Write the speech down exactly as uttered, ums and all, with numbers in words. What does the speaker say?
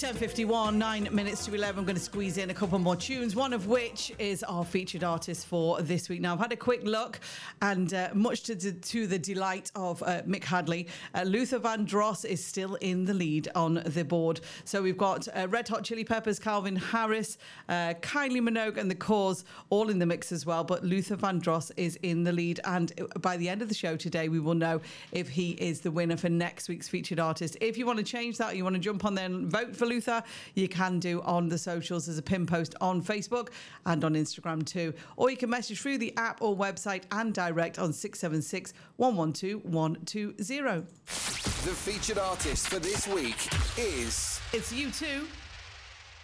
ten fifty-one, nine minutes to eleven. I'm going to squeeze in a couple more tunes, one of which is our featured artist for this week. Now, I've had a quick look, and uh, much to, to, to the delight of uh, Mick Hadley, uh, Luther Vandross is still in the lead on the board. So we've got uh, Red Hot Chili Peppers, Calvin Harris, uh, Kylie Minogue and The Cause all in the mix as well. But Luther Vandross is in the lead. And by the end of the show today, we will know if he is the winner for next week's featured artist. If you want to change that, you want to jump on there and vote for Luther, you can do on the socials. There's a pin post on Facebook and on Instagram too. Or you can message through the app or website and direct on six seven six, one one two, one two zero. The featured artist for this week is... It's U two.